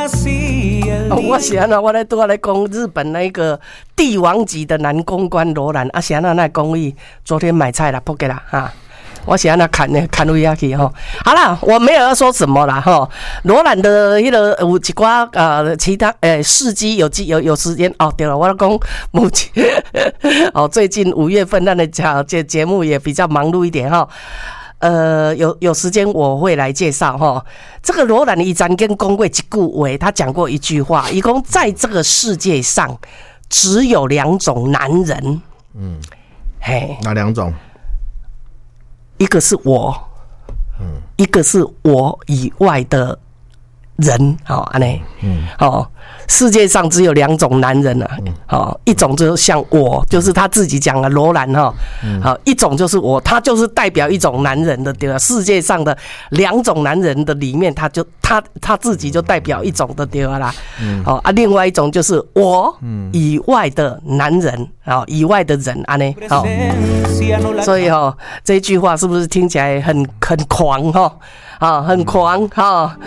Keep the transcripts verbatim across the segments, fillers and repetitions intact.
哦，我是安那，我咧拄仔咧讲日本那个帝王级的男公关罗兰，啊是安那那公益，昨天买菜啦，不给啦哈。我喜欢他看呢，看路下去哈。好啦，我没有要说什么啦哈。罗兰的那个有一寡呃其他诶事迹有有有时间哦。对了，我讲目前哦，最近五月份那的节节目也比较忙碌一点哈。呃，有有时间我会来介绍哈。这个罗兰伊曾跟讲过一句话，他讲过一句话，伊讲在这个世界上只有两种男人。嗯，嘿， 哪两种？ 一个是我，嗯，一个是我以外的人，好，安尼，嗯，好，世界上只有两种男人啊，好，一种就像我，就是他自己讲的罗兰哈，好，一种就是我，他就是代表一种男人的，对吧？世界上的两种男人的里面，他就他他自己就代表一种的，对吧啦？好啊，另外一种就是我以外的男人，好，以外的人，安尼，好，所以哈，这句话是不是听起来很很狂哈？啊，很狂哈！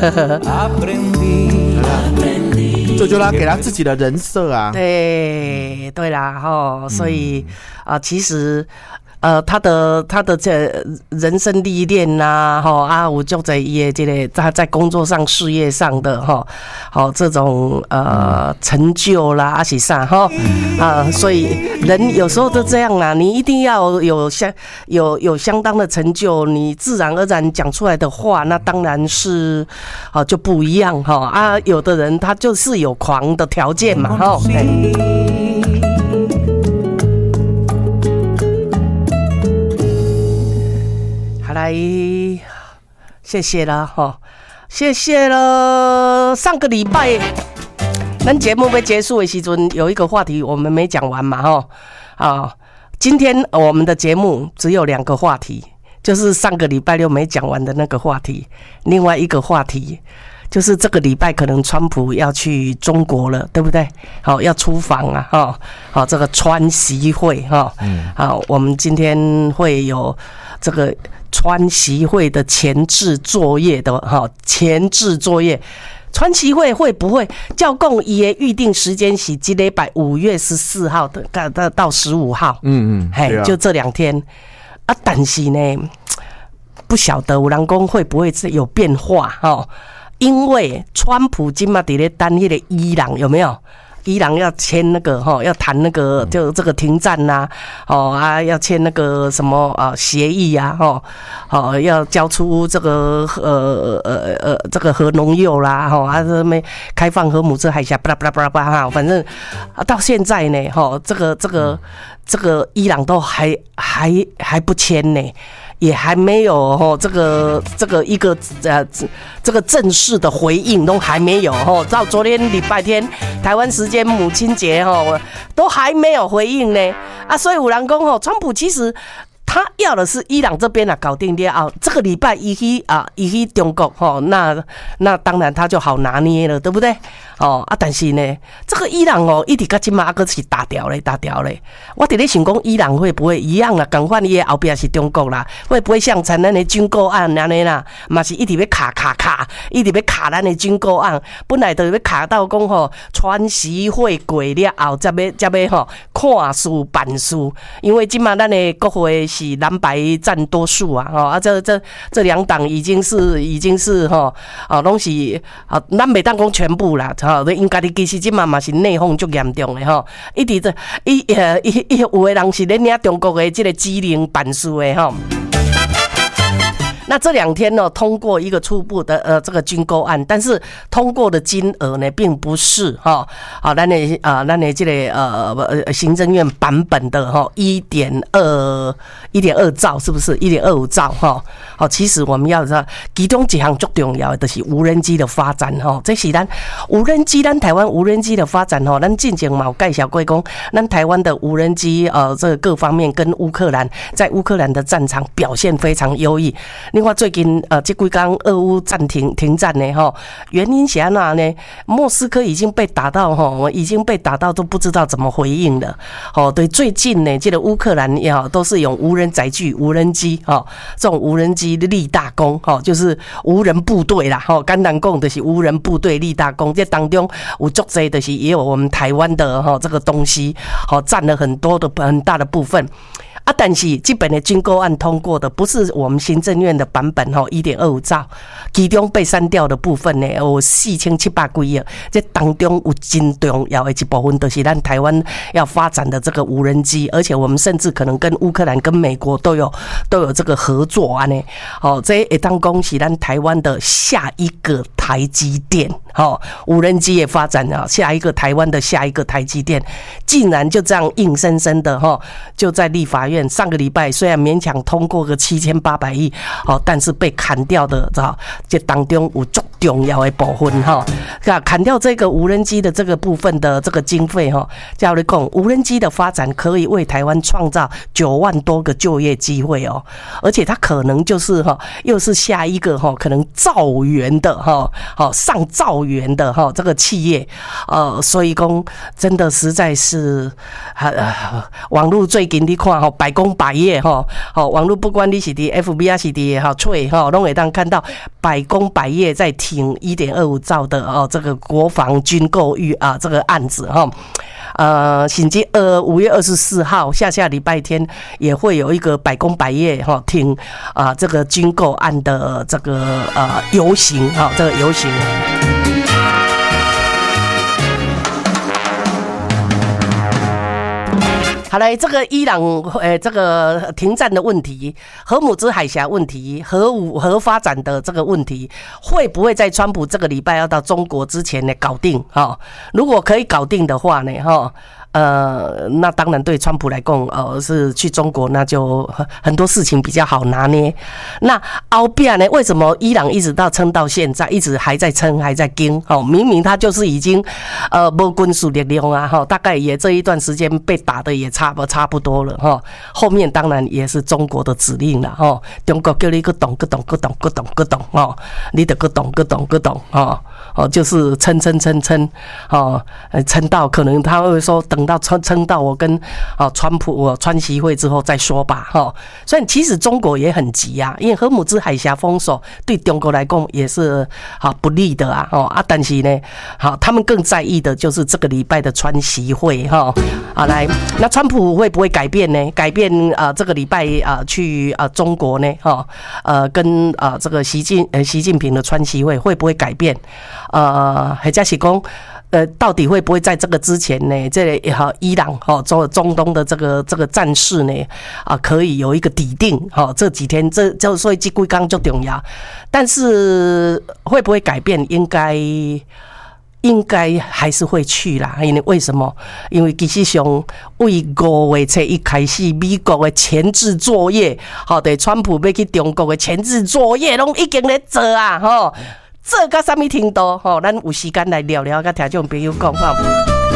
这就他给他自己的人设啊。 对对啦哈，所以啊、呃，其实呃，他的他的这人生历练呐，哈啊，我就在也这个他在工作上、事业上的哈，好这种呃成就啦，阿是啥哈啊，所以人有时候都这样啦，你一定要有相有有相当的成就，你自然而然讲出来的话，那当然是啊就不一样哈啊，有的人他就是有狂的条件嘛哈。来，谢谢了哈，谢谢了。上个礼拜，咱节目要结束的时阵，有一个话题我们没讲完嘛哈啊。今天我们的节目只有两个话题，就是上个礼拜六没讲完的那个话题，另外一个话题就是这个礼拜可能川普要去中国了，对不对？好，要出访啊哈。好，这个川习会哈，好，我们今天会有这个川习会的前置作业的哈，前置作业。川习会会不会教共伊的预定时间是这礼拜五月十四号的到到十五号？嗯嗯，嘿，就这两天啊。但是呢，不晓得有人讲会不会有变化哈？因为川普今嘛伫咧等迄个伊朗有没有？伊朗要签那个哈，要谈那个就这个停战呐、啊，哦啊，要签那个什么啊协议啊，哦，哦要交出这个呃呃呃这个核农铀啦，哈啊这没开放荷姆斯海峡，巴拉巴拉巴拉巴拉哈，反正啊到现在呢，哈这个这个这个伊朗都还还还不签呢。也还没有吼，这个这个一个呃这个正式的回应都还没有吼，到昨天礼拜天台湾时间母亲节吼，都还没有回应呢啊，所以有人讲吼，川普其实他要的是伊朗这边啊搞定掉啊，这个礼拜一去啊一去中国吼，那那当然他就好拿捏了，对不对？哦啊，但是呢，这个伊朗哦，一直到今嘛还是打掉嘞，打掉嘞。我伫咧想讲，伊朗会不会一样啦？赶快伊的后边是中国啦，会不会像咱咱的军购案安尼啦？嘛是一直要卡卡卡，一直要卡咱的军购案，本来就要卡到讲吼，川习会过了后，才要才要吼看书办书，因为今嘛咱的国会是蓝白占多数啊，吼啊这这这两党已经是已经是吼啊拢是啊，咱袂当讲全部啦。吼，因家己其实即嘛嘛是内讧足严重的吼，一直在伊呃伊伊有的人是咧领中国的即个指令办事的吼。那这两天呢，通过一个初步的呃这个军购案，但是通过的金额呢，并不是哈啊，咱的啊咱的这个呃呃行政院版本的哈一点二一点二兆是不是一点二五兆哈？好，其实我们要知道，其中一项最重要的就是无人机的发展哈。这是咱无人机，咱台湾无人机的发展哈，咱之前嘛有介绍过讲，咱台湾的无人机呃这个各方面跟乌克兰在乌克兰的战场表现非常优异。另外，最近呃，这几天俄乌暂停停战呢，哈，原因是安那呢？莫斯科已经被打到哈，已经被打到都不知道怎么回应了。哦，对，最近呢，这个乌克兰也好，都是用无人载具、无人机哈，这种无人机机立大功，吼，就是无人部队啦，吼，简单讲就是无人部队立大功。这当中有足多就是也有我们台湾的吼这个东西，吼占了很多的很大的部分。啊，但是这本的军购案通过的不是我们行政院的版本吼，一点二五兆，其中被删掉的部分呢有四千七百几亿，这当中有真重要的一部分，就是咱台湾要发展的这个无人机，而且我们甚至可能跟乌克兰、跟美国都有都有这个合作啊呢。哦，这也当恭喜咱台湾的下一个台积电，哦，无人机也发展啊，下一个台湾的下一个台积电，竟然就这样硬生生的哈，就在立法院。上个礼拜虽然勉强通过个七千八百亿，哦，但是被砍掉的，知道这当中有足重要的部分哈，砍掉这个无人机的这个部分的这个经费哈，叫你讲，无人机的发展可以为台湾创造九万多个就业机会哦，而且它可能就是哈，又是下一个哈，可能兆元的哈，好上兆元的哈这个企业，呃，所以讲真的实在是，呃，网络最近你看哈。百工百业哈，好网络不管你是伫 F B 啊是伫哈脆哈，拢会当看到百工百业在挺一点二五兆的哦这个国防军购预啊这个案子哈。呃，甚至呃五月二十四号下下礼拜天也会有一个百工百业哈挺啊这个军购案的这个呃游行哈这个游行。好来，这个伊朗呃，这个停战的问题，荷姆兹海峡问题，核武核发展的这个问题，会不会在川普这个礼拜要到中国之前呢搞定？哈，如果可以搞定的话呢，哈。呃，那当然对川普来讲，呃，是去中国，那就很多事情比较好拿捏。那后边呢，为什么伊朗一直到撑到现在，一直还在撑，还在盯？哦，明明他就是已经呃没军事力量啊，哈，大概也这一段时间被打的也差不差不多了哈。后面当然也是中国的指令了哈，中国叫你个懂个懂个懂个懂个懂哦，你得个懂个懂个懂哦哦，就是撑撑撑撑哦，撑到可能他会说等。到撑撑到我跟啊川普我川习会之后再说吧哈，所以其实中国也很急啊，因为荷姆兹海峡封锁对中国来讲也是好不利的啊哦啊，但是呢，好他们更在意的就是这个礼拜的川习会哈啊来，那川普会不会改变呢？改变啊这个礼拜啊去啊中国呢哈呃跟啊这个习近呃习近平的川习会会不会改变？呃，或者是讲。呃，到底会不会在这个之前呢？这哈伊朗哈中中东的这个这个战事呢啊，可以有一个底定哈。这几天这就所以这几天就重要，但是会不会改变？应该应该还是会去啦。因为为什么？因为其实上为五月初一开始，美国的前置作业，好的，川普要去中国的前置作业，拢已经在做啊，吼。这到什么程度？吼，咱有时间来聊聊，跟听众朋友讲哈。